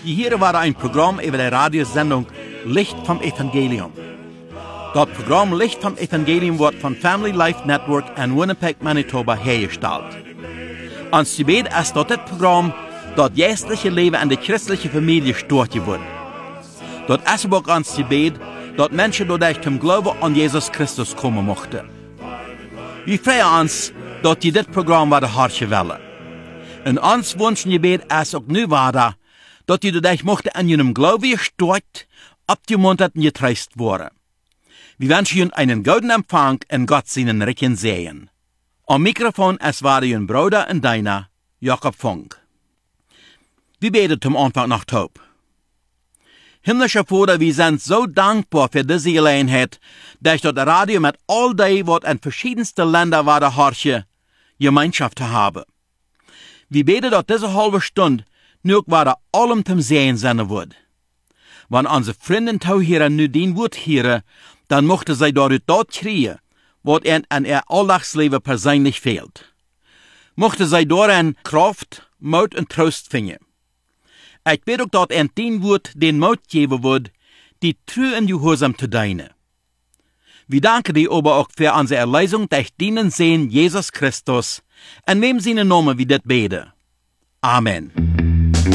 Hier war ein Programm über die Radiosendung Licht vom Evangelium. Das Programm Licht vom Evangelium wird von Family Life Network in Winnipeg, Manitoba hergestellt. Ons gebed ist dat dit Programm das geestliche Leben in der christlichen Familie stört wird. Das ist auch ons gebed, dass Menschen dadurch zum Glauben an Jesus Christus kommen mochten. Wir freuen uns, dass die dit Programm werden hartje willen. Und ons Wunschgebet ist auch nu weiter, dass die dadurch mochten an ihrem Glauben gestärkt, abgemuntert und getröstet worden. Wir wünschen Ihnen einen guten Empfang und Gott seinen reichen Segen. Am Mikrofon es war Ihr Bruder und deiner, Jakob Funk. Wir beten zum Anfang nach Taub. Himmlischer Vater, wir sind so dankbar für diese Gelegenheit, dass das Radio mit all dem, was in verschiedensten Ländern war, der Harche, Gemeinschaft zu haben. Wir beten, dass diese halbe Stunde nur war allem zum Sehen sein wird. Wenn unsere Freunde hier nu den Wort hören, dann mochten sie dort kriegen, was ihnen an ihr Alltagsleben persönlich fehlt. Mochten sie darin Kraft, Mut und Trost finden. Ich bete auch, dass ihnen den Wort den Mut geben wird, die treu und gehorsam zu dienen. Wir danken dir aber auch für unsere Erlösung durch deinen Sohn Jesus Christus, in dem seinen Namen wir das beten. Amen.